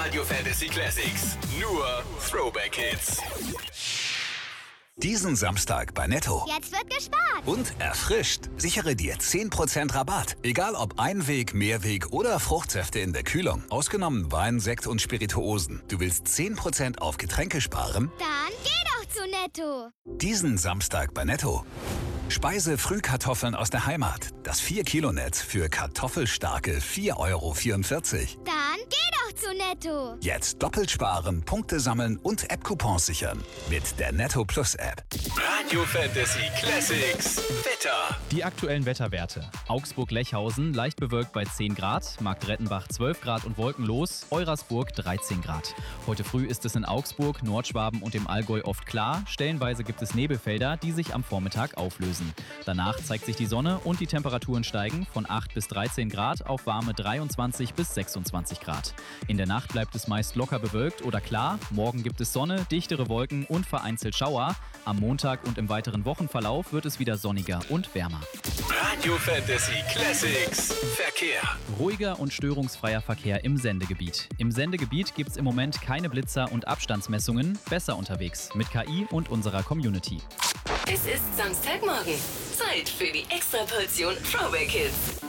Radio Fantasy Classics. Nur Throwback Hits. Diesen Samstag bei Netto. Jetzt wird gespart. Und erfrischt. Sichere dir 10% Rabatt. Egal ob Einweg, Mehrweg oder Fruchtsäfte in der Kühlung. Ausgenommen Wein, Sekt und Spirituosen. Du willst 10% auf Getränke sparen? Dann geh doch zu Netto. Diesen Samstag bei Netto. Speise-Frühkartoffeln aus der Heimat. Das 4-Kilo-Netz für kartoffelstarke 4,44 €. Dann geh doch zu Netto. Jetzt doppelt sparen, Punkte sammeln und App-Coupons sichern. Mit der Netto Plus App. Radio Fantasy Classics. Wetter. Die aktuellen Wetterwerte. Augsburg-Lechhausen leicht bewölkt bei 10 Grad, Marktrettenbach 12 Grad und wolkenlos, Eurasburg 13 Grad. Heute früh ist es in Augsburg, Nordschwaben und dem Allgäu oft klar. Stellenweise gibt es Nebelfelder, die sich am Vormittag auflösen. Danach zeigt sich die Sonne und die Temperaturen steigen von 8 bis 13 Grad auf warme 23 bis 26 Grad. In der Nacht bleibt es meist locker bewölkt oder klar. Morgen gibt es Sonne, dichtere Wolken und vereinzelt Schauer. Am Montag und im weiteren Wochenverlauf wird es wieder sonniger und wärmer. Radio Fantasy Classics. Verkehr. Ruhiger und störungsfreier Verkehr im Sendegebiet. Im Sendegebiet gibt es im Moment keine Blitzer und Abstandsmessungen. Besser unterwegs mit KI und unserer Community. Es ist Samstagmorgen. Zeit für die Extraportion Throwback Hits.